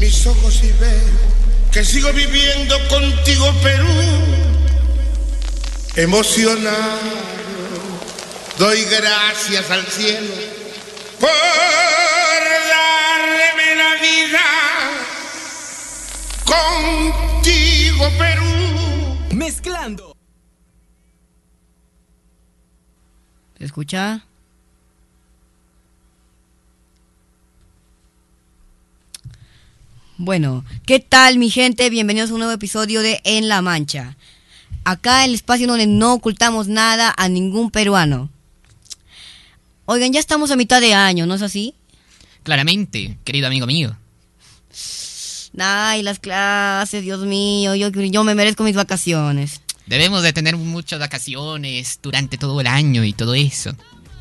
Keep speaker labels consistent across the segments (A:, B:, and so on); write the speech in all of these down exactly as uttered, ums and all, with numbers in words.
A: mis ojos y veo que sigo viviendo contigo, Perú. Emocionado, doy gracias al cielo por darme la vida contigo, Perú.
B: Mezclando.
C: ¿Se escucha? Bueno, ¿qué tal, mi gente? Bienvenidos a un nuevo episodio de En la Mancha. Acá el espacio donde no ocultamos nada a ningún peruano. Oigan, ya estamos a mitad de año, ¿no es así?
B: Claramente, querido amigo mío.
C: Ay, las clases, Dios mío, yo, yo me merezco mis vacaciones.
B: Debemos de tener muchas vacaciones durante todo el año y todo eso.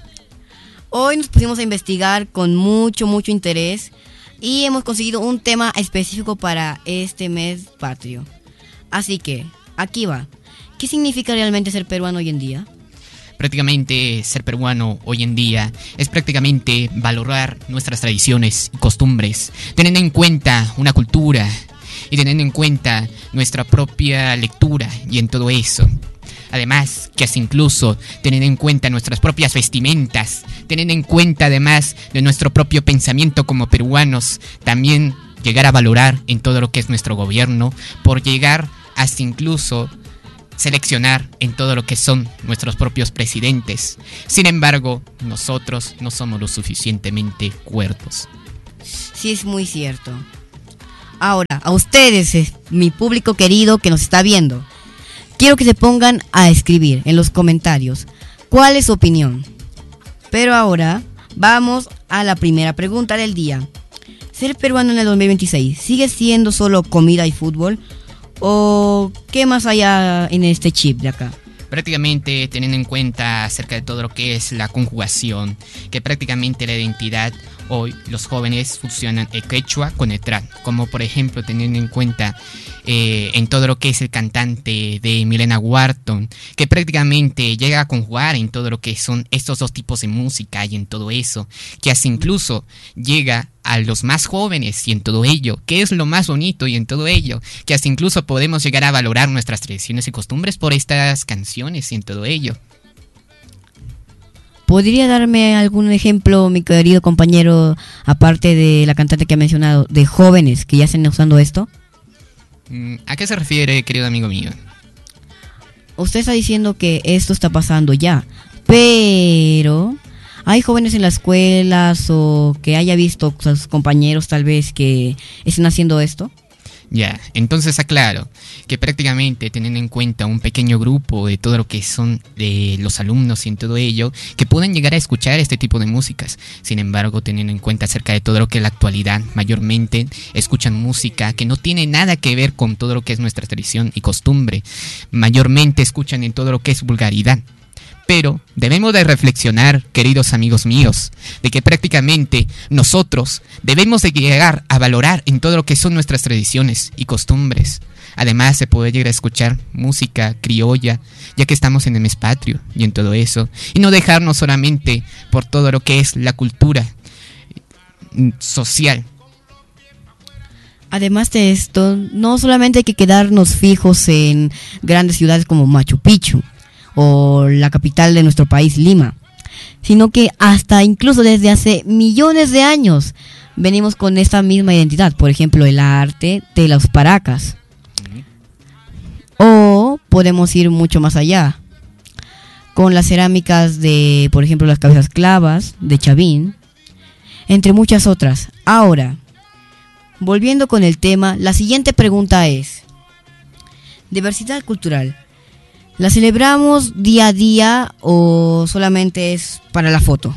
C: Hoy nos pusimos a investigar con mucho, mucho interés y hemos conseguido un tema específico para este mes patrio. Así que, aquí va. ¿Qué significa realmente ser peruano hoy en día?
B: Prácticamente ser peruano hoy en día es prácticamente valorar nuestras tradiciones y costumbres, teniendo en cuenta una cultura y teniendo en cuenta nuestra propia lectura y en todo eso. Además, que hasta incluso teniendo en cuenta nuestras propias vestimentas, teniendo en cuenta además de nuestro propio pensamiento como peruanos, también llegar a valorar en todo lo que es nuestro gobierno, por llegar hasta incluso seleccionar en todo lo que son nuestros propios presidentes. Sin embargo, nosotros no somos lo suficientemente cuerdos.
C: Sí, es muy cierto. Ahora, a ustedes, mi público querido que nos está viendo, quiero que se pongan a escribir en los comentarios cuál es su opinión. Pero ahora vamos a la primera pregunta del día. ¿Ser peruano en el dos mil veintiséis sigue siendo solo comida y fútbol? ¿O qué más hay en este chip de acá?
B: Prácticamente teniendo en cuenta acerca de todo lo que es la conjugación, que prácticamente la identidad, hoy los jóvenes fusionan el quechua con el trap, como por ejemplo teniendo en cuenta eh, en todo lo que es el cantante de Milena Wharton, que prácticamente llega a conjugar en todo lo que son estos dos tipos de música y en todo eso, que hasta incluso llega a los más jóvenes y en todo ello, que es lo más bonito y en todo ello, que hasta incluso podemos llegar a valorar nuestras tradiciones y costumbres por estas canciones y en todo ello.
C: ¿Podría darme algún ejemplo, mi querido compañero, aparte de la cantante que ha mencionado, de jóvenes que ya estén usando esto?
B: ¿A qué se refiere, querido amigo mío?
C: Usted está diciendo que esto está pasando ya, pero ¿hay jóvenes en las escuelas o que haya visto a sus compañeros tal vez que estén haciendo esto?
B: Ya, entonces aclaro que prácticamente teniendo en cuenta un pequeño grupo de todo lo que son de los alumnos y en todo ello, que pueden llegar a escuchar este tipo de músicas. Sin embargo, teniendo en cuenta acerca de todo lo que es la actualidad, mayormente escuchan música que no tiene nada que ver con todo lo que es nuestra tradición y costumbre. Mayormente escuchan en todo lo que es vulgaridad. Pero debemos de reflexionar, queridos amigos míos, de que prácticamente nosotros debemos de llegar a valorar en todo lo que son nuestras tradiciones y costumbres. Además, se puede llegar a escuchar música criolla, ya que estamos en el mes patrio y en todo eso. Y no dejarnos solamente por todo lo que es la cultura social.
C: Además de esto, no solamente hay que quedarnos fijos en grandes ciudades como Machu Picchu o la capital de nuestro país, Lima, sino que hasta incluso desde hace millones de años venimos con esta misma identidad. Por ejemplo, el arte de los paracas. O podemos ir mucho más allá, con las cerámicas de, por ejemplo, las cabezas clavas de Chavín, entre muchas otras. Ahora, volviendo con el tema, la siguiente pregunta es: ¿diversidad cultural la celebramos día a día o solamente es para la foto?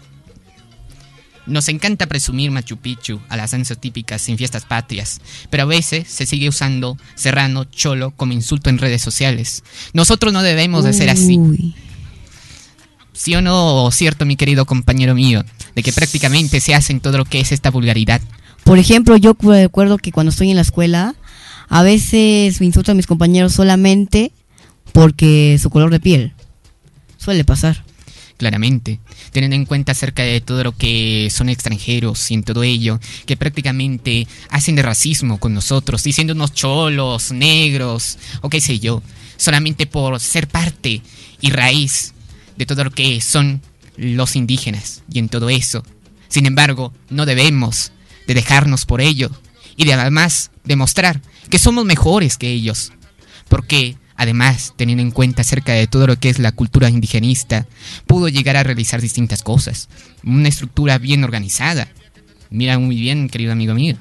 B: Nos encanta presumir Machu Picchu a las danzas típicas en fiestas patrias, pero a veces se sigue usando serrano, cholo como insulto en redes sociales. Nosotros no debemos de ser así.
C: Uy.
B: ¿Sí o no, o cierto, mi querido compañero mío? De que prácticamente se hace en todo lo que es esta vulgaridad.
C: Por ejemplo, yo recuerdo que cuando estoy en la escuela, a veces me insulto a mis compañeros solamente porque su color de piel. Suele pasar.
B: Claramente, teniendo en cuenta acerca de todo lo que son extranjeros y en todo ello, que prácticamente hacen de racismo con nosotros, diciéndonos cholos, negros o qué sé yo, solamente por ser parte y raíz de todo lo que son los indígenas y en todo eso. Sin embargo, no debemos de dejarnos por ello y de además demostrar que somos mejores que ellos, porque además, teniendo en cuenta acerca de todo lo que es la cultura indigenista, pudo llegar a realizar distintas cosas. Una estructura bien organizada. Mira muy bien, querido amigo mío.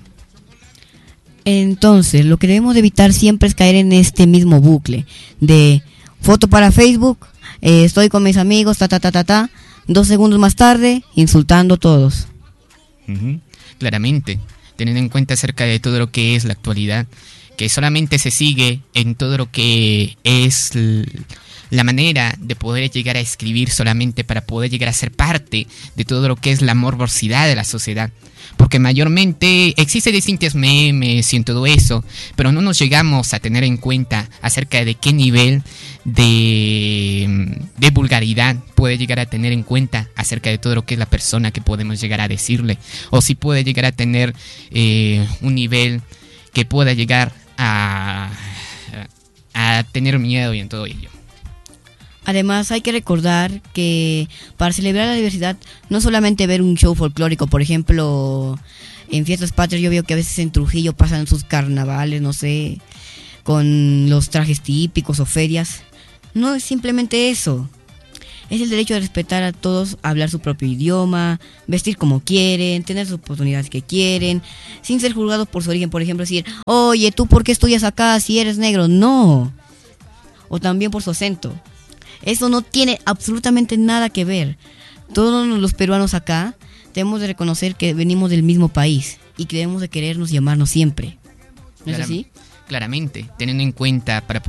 C: Entonces, lo que debemos de evitar siempre es caer en este mismo bucle de foto para Facebook, eh, estoy con mis amigos, ta, ta, ta, ta, ta, dos segundos más tarde, insultando a todos.
B: Uh-huh. Claramente, teniendo en cuenta acerca de todo lo que es la actualidad, que solamente se sigue en todo lo que es la manera de poder llegar a escribir solamente para poder llegar a ser parte de todo lo que es la morbosidad de la sociedad. Porque mayormente existen distintos memes y en todo eso, pero no nos llegamos a tener en cuenta acerca de qué nivel de, de vulgaridad puede llegar a tener en cuenta acerca de todo lo que es la persona que podemos llegar a decirle. O si puede llegar a tener eh, un nivel que pueda llegar A, a tener miedo y en todo ello.
C: Además, hay que recordar que para celebrar la diversidad no solamente ver un show folclórico, por ejemplo, en fiestas patrias yo veo que a veces en Trujillo pasan sus carnavales, no sé, con los trajes típicos o ferias. No es simplemente eso. Es el derecho de respetar a todos, hablar su propio idioma, vestir como quieren, tener las oportunidades que quieren, sin ser juzgados por su origen. Por ejemplo, decir, oye, ¿tú por qué estudias acá si eres negro? No. O también por su acento. Eso no tiene absolutamente nada que ver. Todos los peruanos acá debemos de reconocer que venimos del mismo país y que debemos de querernos y amarnos siempre. ¿No es así?
B: Claramente, teniendo en cuenta para